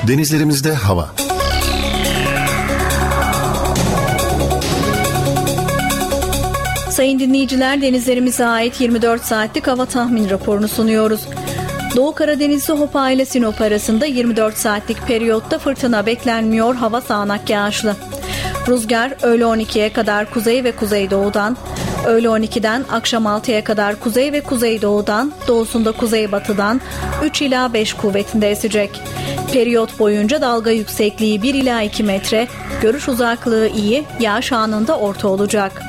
Denizlerimizde hava. Sayın dinleyiciler, denizlerimize ait 24 saatlik hava tahmin raporunu sunuyoruz. Doğu Karadeniz'de Hopa ile Sinop arasında 24 saatlik periyotta fırtına beklenmiyor, hava sağanak yağışlı. Rüzgar öğle 12'ye kadar kuzey ve kuzeydoğudan, öğle 12'den akşam 6'ya kadar kuzey ve kuzeydoğudan, doğusunda kuzeybatıdan 3 ila 5 kuvvetinde esecek. Periyot boyunca dalga yüksekliği 1 ila 2 metre, görüş uzaklığı iyi, yağış anında orta olacak.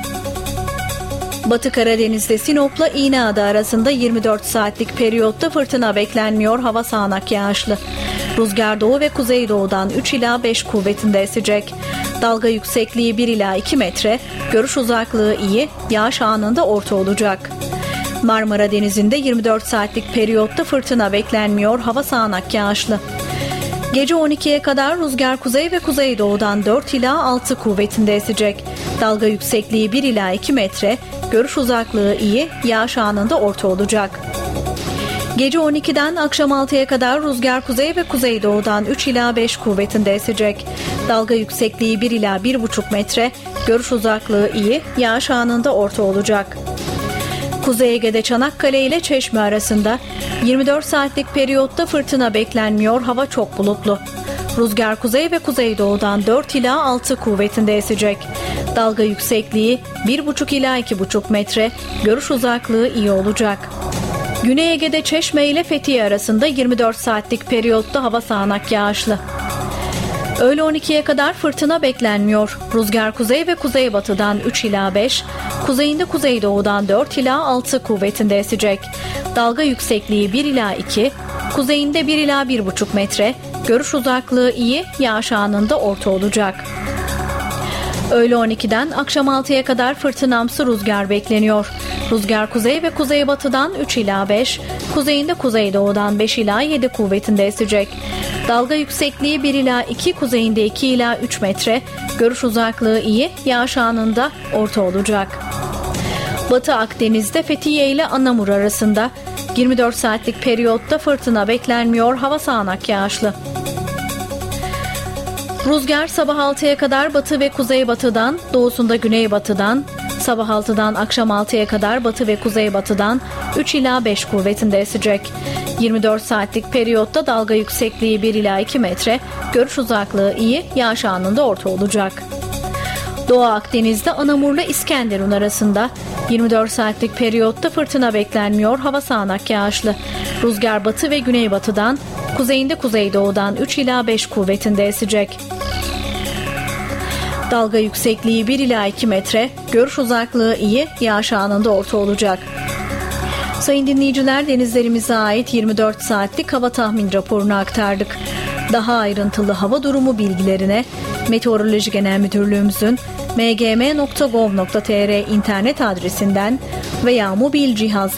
Batı Karadeniz'de Sinop'la İğneada arasında 24 saatlik periyotta fırtına beklenmiyor, hava sağanak yağışlı. Rüzgar doğu ve kuzeydoğudan 3 ila 5 kuvvetinde esecek. Dalga yüksekliği 1 ila 2 metre, görüş uzaklığı iyi, yağış anında orta olacak. Marmara Denizi'nde 24 saatlik periyotta fırtına beklenmiyor, hava sağanak yağışlı. Gece 12'ye kadar rüzgar kuzey ve kuzeydoğudan 4 ila 6 kuvvetinde esecek. Dalga yüksekliği 1 ila 2 metre, görüş uzaklığı iyi, yağış anında orta olacak. Gece 12'den akşam 6'ya kadar rüzgar kuzey ve kuzeydoğudan 3 ila 5 kuvvetinde esecek. Dalga yüksekliği 1 ila 1,5 metre, görüş uzaklığı iyi, yağış anında orta olacak. Kuzey Ege'de Çanakkale ile Çeşme arasında 24 saatlik periyotta fırtına beklenmiyor, hava çok bulutlu. Rüzgar kuzey ve kuzeydoğudan 4 ila 6 kuvvetinde esecek. Dalga yüksekliği 1,5 ila 2,5 metre, görüş uzaklığı iyi olacak. Güney Ege'de Çeşme ile Fethiye arasında 24 saatlik periyotta hava sağanak yağışlı. Öğle 12'ye kadar fırtına beklenmiyor. Rüzgar kuzey ve kuzeybatıdan 3 ila 5, kuzeyinde kuzeydoğudan 4 ila 6 kuvvetinde esecek. Dalga yüksekliği 1 ila 2, kuzeyinde 1 ila 1,5 metre, görüş uzaklığı iyi, yağış anında orta olacak. Öğle 12'den akşam 6'ya kadar fırtınamsı rüzgar bekleniyor. Rüzgar kuzey ve kuzeybatıdan 3 ila 5, kuzeyinde kuzeydoğudan 5 ila 7 kuvvetinde esecek. Dalga yüksekliği 1 ila 2, kuzeyinde 2 ila 3 metre, görüş uzaklığı iyi, yağış anında orta olacak. Batı Akdeniz'de Fethiye ile Anamur arasında 24 saatlik periyotta fırtına beklenmiyor, hava sağanak yağışlı. Rüzgar sabah 6'ya kadar batı ve kuzeybatıdan, doğusunda güneybatıdan, sabah 6'dan akşam 6'ya kadar batı ve kuzeybatıdan 3 ila 5 kuvvetinde esecek. 24 saatlik periyotta dalga yüksekliği 1 ila 2 metre, görüş uzaklığı iyi, yağış anında orta olacak. Doğu Akdeniz'de Anamur'la İskenderun arasında 24 saatlik periyotta fırtına beklenmiyor, hava sağanak yağışlı. Rüzgar batı ve güneybatıdan, kuzeyinde kuzeydoğudan 3 ila 5 kuvvetinde esecek. Dalga yüksekliği 1 ila 2 metre, görüş uzaklığı iyi, yağış anında orta olacak. Sayın dinleyiciler, denizlerimize ait 24 saatlik hava tahmin raporunu aktardık. Daha ayrıntılı hava durumu bilgilerine Meteoroloji Genel Müdürlüğümüzün mgm.gov.tr internet adresinden veya mobil cihazlarınızdan